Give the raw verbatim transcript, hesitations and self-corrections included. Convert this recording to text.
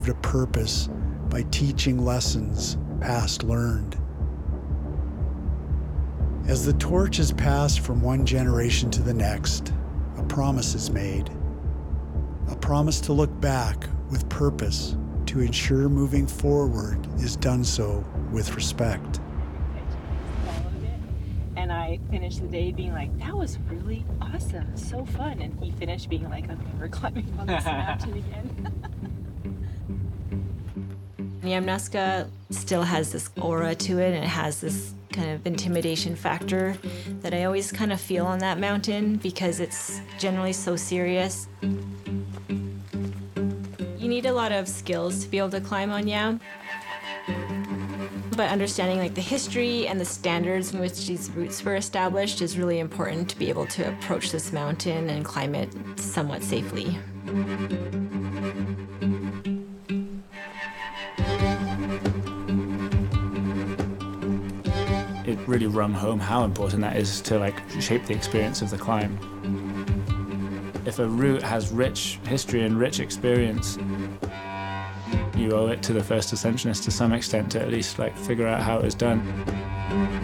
a purpose by teaching lessons past learned. As the torch is passed from one generation to the next, a promise is made. A promise to look back with purpose to ensure moving forward is done so with respect. And I finished the day being like, that was really awesome, so fun. And he finished being like, I'm never climbing on this mountain again. Yamnuska still has this aura to it, and it has this kind of intimidation factor that I always kind of feel on that mountain because it's generally so serious. You need a lot of skills to be able to climb on Yam. But understanding like the history and the standards in which these routes were established is really important to be able to approach this mountain and climb it somewhat safely. It really rung home how important that is to like shape the experience of the climb. If a route has rich history and rich experience, you owe it to the first ascensionists to some extent to at least like figure out how it was done.